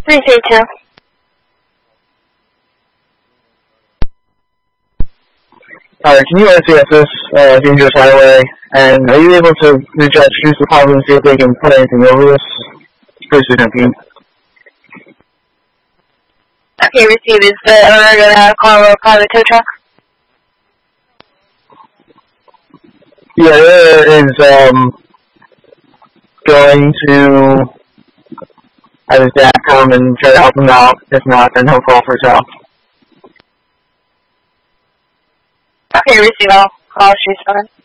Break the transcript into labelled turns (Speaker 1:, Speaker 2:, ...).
Speaker 1: 332.
Speaker 2: Alright, can you see this dangerous highway? And are you able to reach out to police department and see if they can put anything over this? It's pretty significant.
Speaker 1: Okay, receive. Is the owner going to call a private tow truck?
Speaker 2: Yeah, there is going to have his dad come and try to help him out. If not, then he'll call for his help.
Speaker 1: Okay, receive. I'll call Street 7.